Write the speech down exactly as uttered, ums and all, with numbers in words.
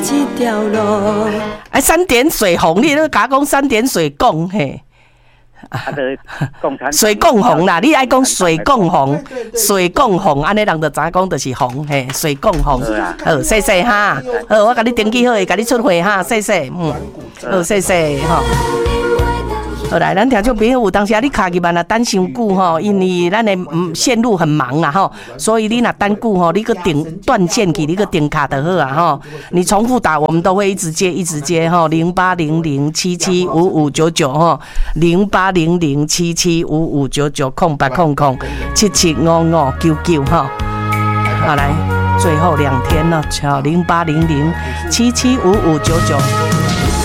一条路。 哎，三点水红，你都甲我讲三点水共嘿。 啊，就是共产水共红啦，你爱讲水共红，水共红，安尼人就知影讲就是红嘿，水共红。好，谢谢哈，好，我甲你登记好，甲你出会哈，谢谢，嗯，好，谢谢哈。好来，咱听众朋友有当时啊，你卡入来若等伤久吼，因为咱的嗯线路很忙啊吼，所以你若等久吼，你个顶断线去，你个顶卡就好啊吼。你重复打，我们都会一直接，一直接吼，零八零零七七五五九九吼，零八零零七七五五九九空八空空七七五五九九吼。好来，最后两天了，好，零八零零七七五五九九。